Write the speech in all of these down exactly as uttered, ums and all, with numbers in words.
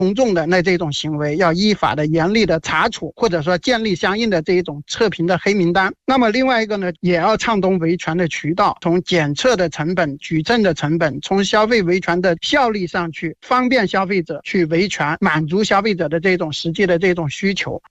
公众的那这种行为要依法的严厉的查处，或者说建立相应的这一种测评的黑名单。那么另外一个呢，也要畅通维权的渠道，从检测的成本、举证的成本，从消费维权的效率上去方便消费者去维权，满足消费者的这种实际的这种需求。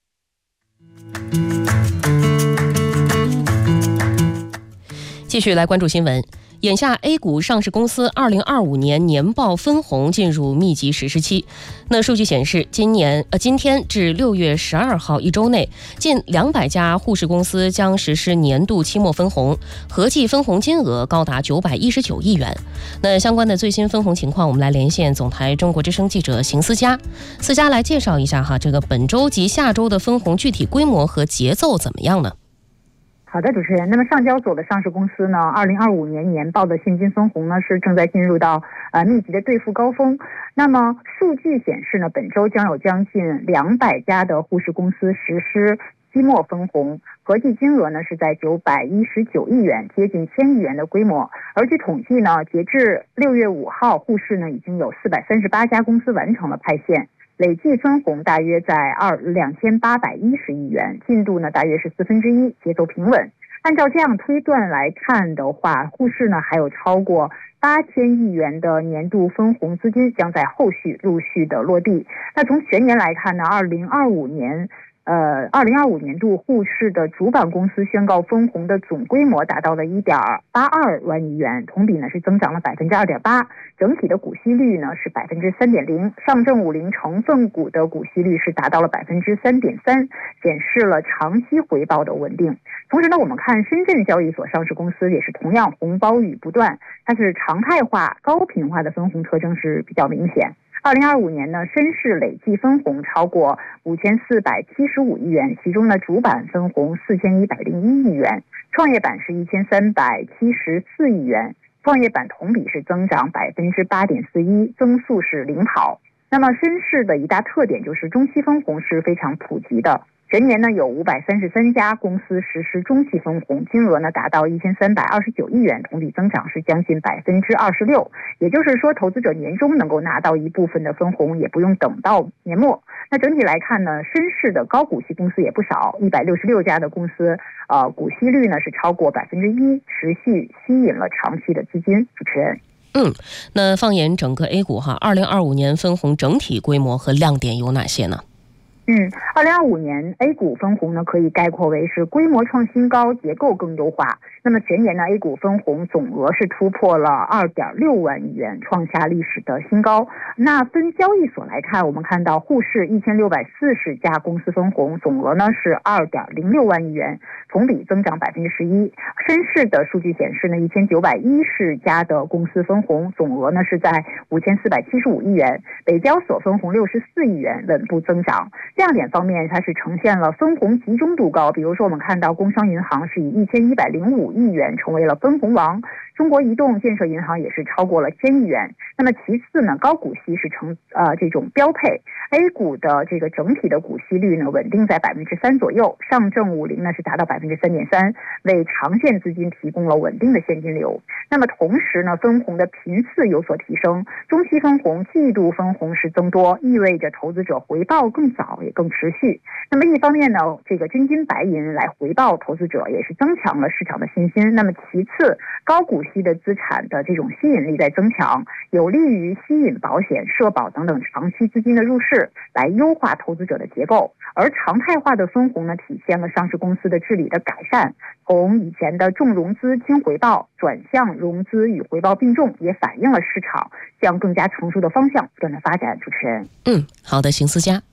继续来关注新闻。眼下 A 股上市公司二零二五年年报分红进入密集实施期。那数据显示，今年呃今天至六月十二号一周内，近两百家沪市公司将实施年度期末分红，合计分红金额高达九百一十九亿元。那相关的最新分红情况，我们来连线总台中国之声记者邢思佳。思佳来介绍一下哈，这个本周及下周的分红具体规模和节奏怎么样呢？ 好的，主持人。那么上交所的上市公司呢，二零二五年年报的现金分红呢是正在进入到呃密集的兑付高峰。那么数据显示呢，本周将有将近两百家的沪市公司实施期末分红，合计金额呢是在九百一十九亿元，接近千亿元的规模。而据统计呢，截至六月五号，沪市呢已经有四百三十八家公司完成了派现。累计分红大约在二两千八百一十亿元，进度呢大约是四分之一，节奏平稳。按照这样推断来看的话，沪市呢还有超过八千亿元的年度分红资金将在后续陆续的落地。那从全年来看呢，二零二五年。呃，二零二五年度沪市的主板公司宣告分红的总规模达到了一点八二万亿元，同比呢是增长了百分之二点八，整体的股息率呢是百分之三点零，上证五零成分股的股息率是达到了百分之三点三，显示了长期回报的稳定。同时呢，我们看深圳交易所上市公司也是同样红包雨不断，它是常态化、高频化的分红特征是比较明显。二零二五年呢，深市累计分红超过五千四百七十五亿元，其中呢，主板分红四千一百零一亿元，创业板是一千三百七十四亿元，创业板同比是增长百分之八点四一，增速是领跑。那么深市的一大特点就是中期分红是非常普及的。全年呢有五百三十三家公司实施中期分红，金额呢达到一千三百二十九亿元，同比增长是将近百分之二十六。也就是说，投资者年终能够拿到一部分的分红，也不用等到年末。那整体来看呢，深市的高股息公司也不少，一百六十六家的公司，呃，股息率呢是超过百分之一，持续吸引了长期的资金。主持人。 嗯，那放眼整个 A 股哈，二零二五年分红整体规模和亮点有哪些呢？ 嗯，二零二五年 A 股分红呢，可以概括为是规模创新高，结构更优化。那么全年呢 ，A 股分红总额是突破了二点六万亿元，创下历史的新高。那分交易所来看，我们看到沪市一千六百四十家公司分红总额呢是二点零六万亿元，同比增长百分之十一。深市的数据显示呢，一千九百一十家的公司分红总额呢是在五千四百七十五亿元，北交所分红六十四亿元，稳步增长。亮点方面，它是呈现了分红集中度高，比如说我们看到工商银行是以一千一百零五亿元成为了分红王，中国移动、建设银行也是超过了千亿元。那么其次呢，高股息是成呃这种标配 ，A 股的这个整体的股息率呢稳定在百分之三左右，上证五零呢是达到百分之三点三，为长线资金提供了稳定的现金流。那么同时呢，分红的频次有所提升，中期分红、季度分红是增多，意味着投资者回报更早也更持续。那么一方面呢，这个真金白银来回报投资者，也是增强了市场的信心。那么其次，高股息的资产的这种吸引力在增强，有利于吸引保险、社保等等长期资金的入市，来优化投资者的结构。而常态化的分红呢，体现了上市公司的治理的改善，从以前的重融资轻回报转向融资与回报并重，也反映了市场向更加成熟的方向不断的发展。主持人， 嗯，好的，邢思佳。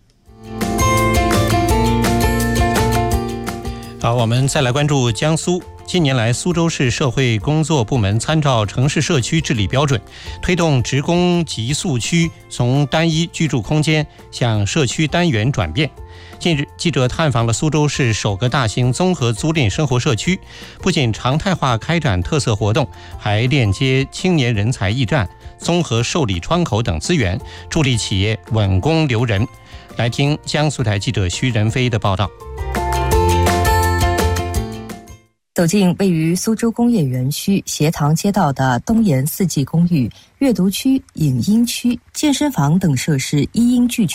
好，我们再来关注江苏。近年来，苏州市社会工作部门参照城市社区治理标准，推动职工集宿区从单一居住空间向社区单元转变。近日，记者探访了苏州市首个大型综合租赁生活社区，不仅常态化开展特色活动，还链接青年人才驿站、综合受理窗口等资源，助力企业稳工留人。来听江苏台记者徐仁飞的报道。 走进位于苏州工业园区斜塘街道的东岩四季公寓，阅读区、影音区、健身房等设施一应俱全。